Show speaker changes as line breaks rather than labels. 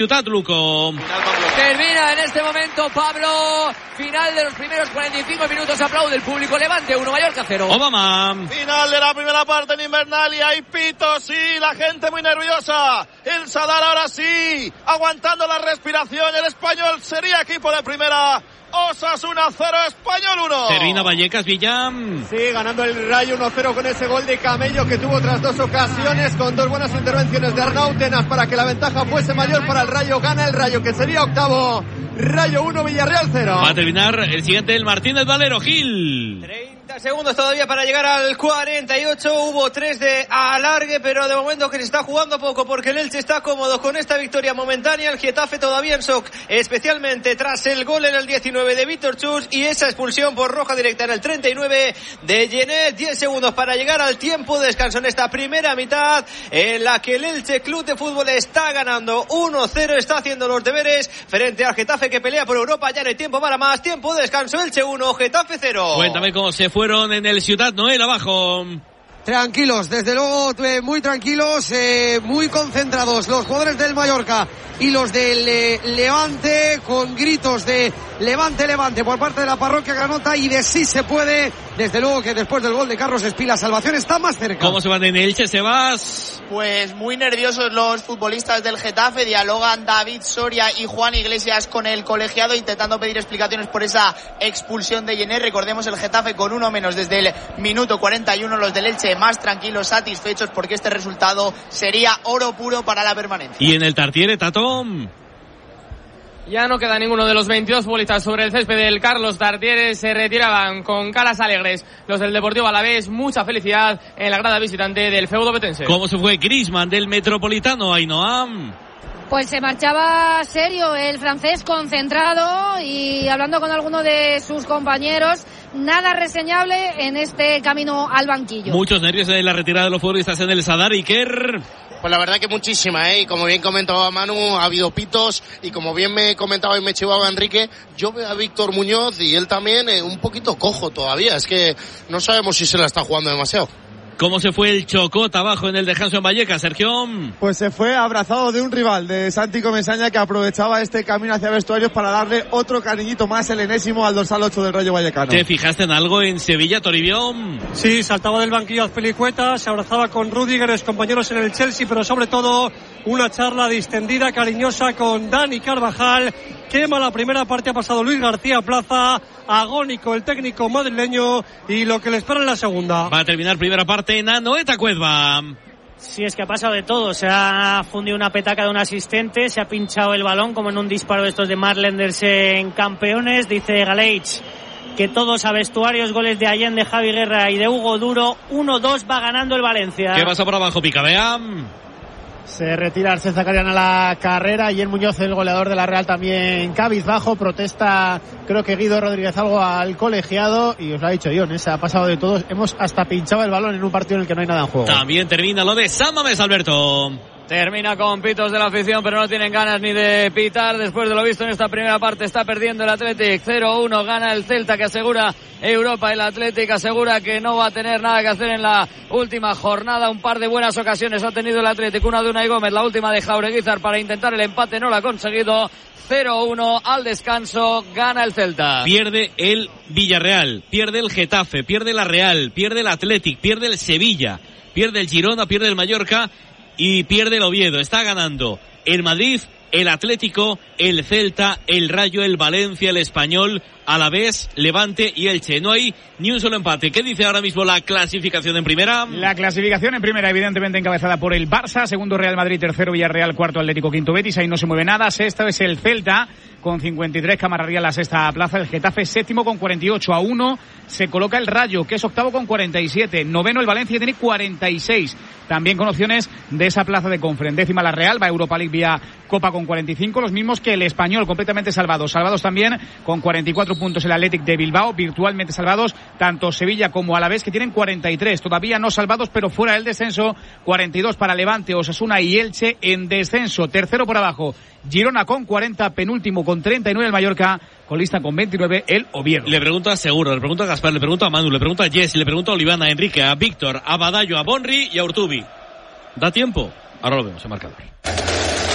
Ciutat, Luco.
Termina en este momento, Pablo. Final de los primeros 45 minutos. Aplaude el público. Levante 1, Mallorca 0.
Obama.
Final de la primera parte en Invernal y hay pitos, sí, la gente muy nerviosa. El Sadar ahora sí, aguantando la respiración. El Español sería equipo de primera. Osasuna 0, Español 1.
Termina Vallecas, Villam.
Sí, ganando el Rayo 1-0 con ese gol de Camello que tuvo otras dos ocasiones, con dos buenas intervenciones de Arnau Tenas para que la ventaja fuese mayor para el Rayo. Gana el Rayo, que sería octavo. Rayo 1, Villarreal 0.
Va a terminar el siguiente, el Martínez Valero, Gil.
30 segundos todavía para llegar al 48. Hubo 3 de alargue, pero de momento que se está jugando poco porque el Elche está cómodo con esta victoria momentánea. El Getafe todavía en shock, especialmente tras el gol en el 19 de Víctor Chus y esa expulsión por roja directa en el 39 de Genet. 10 segundos para llegar al tiempo de descanso en esta primera mitad en la que el Elche Club de Fútbol está ganando 1-0, está haciendo los deberes frente al Getafe que pelea por Europa. Ya no hay tiempo para más. Tiempo de descanso, Elche 1, Getafe 0.
Cuéntame cómo se fueron en el Ciutat, Noel, abajo.
Tranquilos, desde luego muy tranquilos, muy concentrados los jugadores del Mallorca y los del Levante, con gritos de Levante, Levante por parte de la parroquia granota y de sí se puede. Desde luego que después del gol de Carlos Espí la salvación está más cerca.
¿Cómo se van en Elche, Sebas?
Pues muy nerviosos los futbolistas del Getafe. Dialogan David Soria y Juan Iglesias con el colegiado intentando pedir explicaciones por esa expulsión de Genet. Recordemos el Getafe con uno menos desde el minuto 41. Los del Elche más tranquilos, satisfechos porque este resultado sería oro puro para la permanencia.
Y en el Tartiere, Tatón.
Ya no queda ninguno de los 22 futbolistas sobre el césped del Carlos Tartiere. Se retiraban con caras alegres los del Deportivo Alavés. Mucha felicidad en la grada visitante del feudo betense.
¿Cómo se fue Griezmann del Metropolitano, Ainhoa?
Pues se marchaba serio el francés, concentrado y hablando con alguno de sus compañeros. Nada reseñable en este camino al banquillo.
Muchos nervios en la retirada de los futbolistas en el Sadar. Iker.
Pues la verdad que muchísima, y como bien comentaba Manu, ha habido pitos, y como bien me comentaba y me chivaba Enrique, yo veo a Víctor Muñoz y él también un poquito cojo todavía, es que no sabemos si se la está jugando demasiado.
¿Cómo se fue el Chocot abajo en el descanso en Vallecas, Sergio?
Pues se fue abrazado de un rival, de Santi Comesaña, que aprovechaba este camino hacia vestuarios para darle otro cariñito más, el enésimo, al dorsal 8 del Rayo Vallecano.
¿Te fijaste en algo en Sevilla, Toribio?
Sí, saltaba del banquillo Azpilicueta, se abrazaba con Rüdiger, los compañeros en el Chelsea, pero sobre todo una charla distendida, cariñosa con Dani Carvajal. Quema la primera parte, ha pasado Luis García Plaza, agónico el técnico madrileño y lo que le espera en la segunda.
Va a terminar primera parte en Anoeta Cuezba.
Sí, es que ha pasado de todo, se ha fundido una petaca de un asistente, se ha pinchado el balón como en un disparo de estos de Marlenders en Campeones, dice Galeich que todos a vestuarios, goles de Allende, Javi Guerra y de Hugo Duro. 1-2 va ganando el Valencia.
¿Qué pasa por abajo, Picabea?
Se retira Arsène Zakarian a la carrera y el Muñoz, el goleador de la Real, también cabizbajo. Protesta, creo que Guido Rodríguez algo al colegiado y os lo ha dicho Ion, se ha pasado de todos. Hemos hasta pinchado el balón en un partido en el que no hay nada en juego.
También termina lo de San Mamés, Alberto.
Termina con pitos de la afición, pero no tienen ganas ni de pitar. Después de lo visto en esta primera parte, está perdiendo el Athletic 0-1. Gana el Celta, que asegura Europa. El Athletic asegura que no va a tener nada que hacer en la última jornada. Un par de buenas ocasiones ha tenido el Athletic, una de Unai Gómez, la última de Jaureguizar para intentar el empate, no lo ha conseguido. 0-1 al descanso, gana el Celta.
Pierde el Villarreal, pierde el Getafe, pierde la Real, pierde el Athletic, pierde el Sevilla, pierde el Girona, pierde el Mallorca y pierde el Oviedo. Está ganando el Madrid, el Atlético, el Celta, el Rayo, el Valencia, el Español, Alavés, Levante y Elche. No hay ni un solo empate. ¿Qué dice ahora mismo la clasificación en primera?
La clasificación en primera, evidentemente encabezada por el Barça, segundo Real Madrid, tercero Villarreal, cuarto Atlético, quinto Betis. Ahí no se mueve nada. Sexta es el Celta con 53, que amarraría la sexta plaza. El Getafe séptimo con 48. A 1 se coloca el Rayo, que es octavo con 47. Noveno el Valencia, tiene 46. También con opciones de esa plaza de Conference. Décima la Real, va a Europa League vía Copa con 45. Los mismos que el Español, completamente salvados. Salvados también con 44 puntos el Athletic de Bilbao, virtualmente salvados tanto Sevilla como Alavés, que tienen 43. Todavía no salvados, pero fuera del descenso. 42 para Levante, Osasuna y Elche en descenso. Tercero por abajo Girona con 40, penúltimo con 39 el Mallorca, colista con 29 el Oviedo.
Le pregunto a Seguro, le pregunto a Gaspar, le pregunto a Manu, le pregunto a Jess, le pregunto a Olivana, a Enrique, a Víctor, a Badallo, a Bonri y a Urtubi. ¿Da tiempo? Ahora lo vemos en marcador.